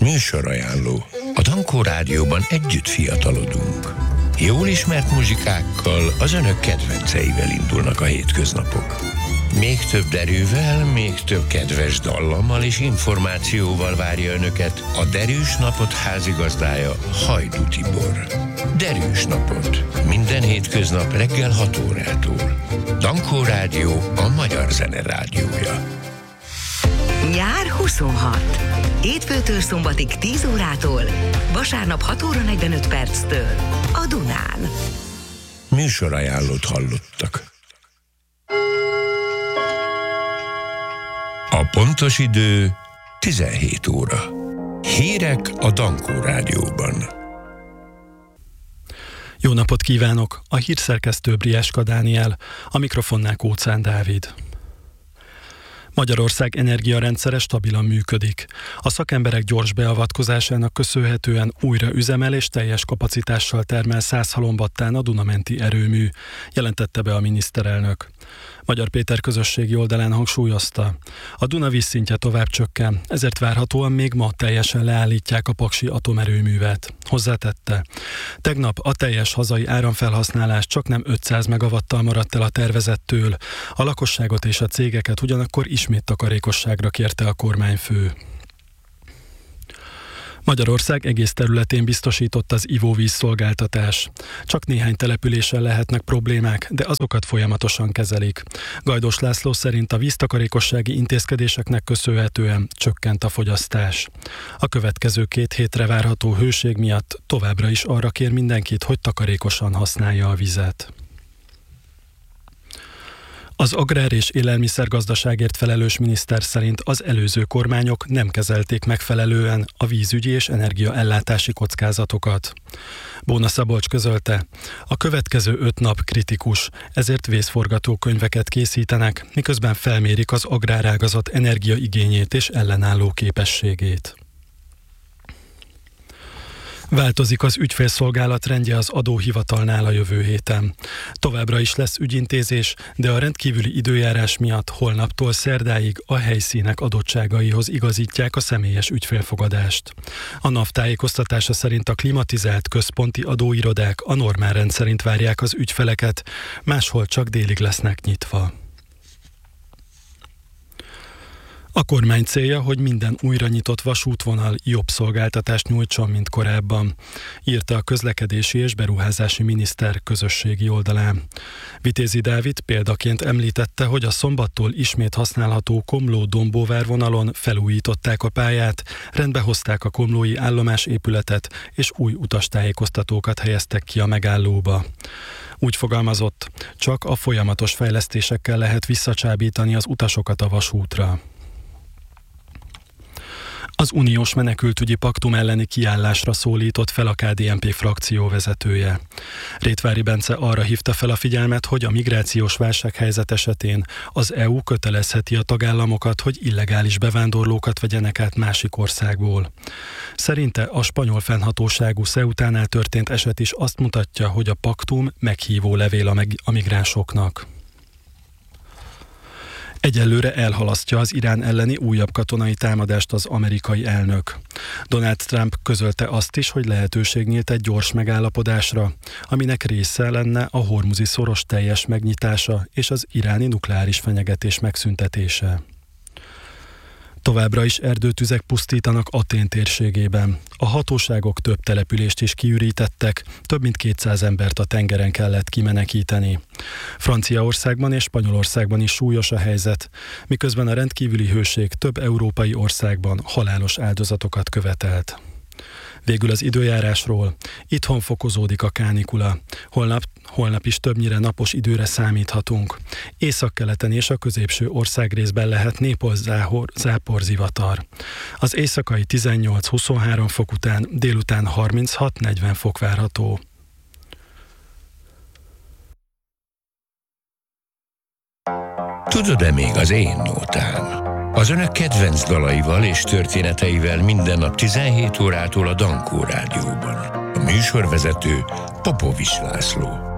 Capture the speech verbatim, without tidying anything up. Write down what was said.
Műsorajánló. A Dankó Rádióban együtt fiatalodunk. Jól ismert muzsikákkal, az önök kedvenceivel indulnak a hétköznapok. Még több derűvel, még több kedves dallammal és információval várja önöket a Derűs Napot házigazdája, Hajdú Tibor. Derűs Napot. Minden hétköznap reggel hat órától. Dankó Rádió, a magyar zene rádiója. Nyár huszonhat. Hétfőtől szombatig tíz órától, vasárnap hat óra negyvenöt perctől a Dunán. Műsorajánlót hallottak. A pontos idő tizenhét óra. Hírek a Dankó Rádióban. Jó napot kívánok! A hírszerkesztő Brieska Dániel, a mikrofonnál Kóczán Dávid. Magyarország energiarendszere stabilan működik. A szakemberek gyors beavatkozásának köszönhetően újra üzemel és teljes kapacitással termel Szászhalombattán a Dunamenti erőmű, jelentette be a miniszterelnök. Magyar Péter közösségi oldalán hangsúlyozta, a Duna vízszintje tovább csökken, ezért várhatóan még ma teljesen leállítják a paksi atomerőművet. Hozzátette, tegnap a teljes hazai áramfelhasználás csaknem ötszáz megawattal maradt el a tervezettől, a lakosságot és a cégeket ugyanakkor ismét takarékosságra kérte a kormányfő. Magyarország egész területén biztosított az ivóvízszolgáltatás. Csak néhány településen lehetnek problémák, de azokat folyamatosan kezelik. Gajdos László szerint a víztakarékossági intézkedéseknek köszönhetően csökkent a fogyasztás. A következő két hétre várható hőség miatt továbbra is arra kér mindenkit, hogy takarékosan használja a vizet. Az agrár- és élelmiszergazdaságért felelős miniszter szerint az előző kormányok nem kezelték megfelelően a vízügyi és energiaellátási kockázatokat. Bóna Szabolcs közölte, a következő öt nap kritikus, ezért vészforgatókönyveket készítenek, miközben felmérik az agrárágazat energiaigényét és ellenálló képességét. Változik az ügyfélszolgálat rendje az adóhivatalnál a jövő héten. Továbbra is lesz ügyintézés, de a rendkívüli időjárás miatt holnaptól szerdáig a helyszínek adottságaihoz igazítják a személyes ügyfélfogadást. A NAV tájékoztatása szerint a klimatizált központi adóirodák a normál rend szerint várják az ügyfeleket, máshol csak délig lesznek nyitva. A kormány célja, hogy minden újra nyitott vasútvonal jobb szolgáltatást nyújtson, mint korábban, írta a közlekedési és beruházási miniszter közösségi oldalán. Vitézi Dávid példaként említette, hogy a szombattól ismét használható Komló-Dombóvár vonalon felújították a pályát, rendbehozták a komlói állomásépületet és új utastájékoztatókat helyeztek ki a megállóba. Úgy fogalmazott, csak a folyamatos fejlesztésekkel lehet visszacsábítani az utasokat a vasútra. Az uniós menekültügyi paktum elleni kiállásra szólított fel a ká dé en pé frakció vezetője. Rétvári Bence arra hívta fel a figyelmet, hogy a migrációs válsághelyzet esetén az é u kötelezheti a tagállamokat, hogy illegális bevándorlókat vegyenek át másik országból. Szerinte a spanyol fennhatóságú Ceutánál történt eset is azt mutatja, hogy a paktum meghívó levél a, meg- a migránsoknak. Egyelőre elhalasztja az Irán elleni újabb katonai támadást az amerikai elnök. Donald Trump közölte azt is, hogy lehetőség nyílt egy gyors megállapodásra, aminek része lenne a hormuzi szoros teljes megnyitása és az iráni nukleáris fenyegetés megszüntetése. Továbbra is erdőtüzek pusztítanak Atén térségében. A hatóságok több települést is kiürítettek, több mint kétszáz embert a tengeren kellett kimenekíteni. Franciaországban és Spanyolországban is súlyos a helyzet, miközben a rendkívüli hőség több európai országban halálos áldozatokat követelt. Végül az időjárásról. Itthon fokozódik a kánikula. Holnap, holnap is többnyire napos időre számíthatunk. Északkeleten és a középső országrészben lehet néphol-záporzivatar. Az éjszakai tizennyolc-huszonhárom fok után délután harminchat-negyven fok várható. Tudod-e még az én nótám? Az önök kedvenc dalaival és történeteivel minden nap tizenhét órától a Dankó Rádióban. A műsorvezető Popovics László.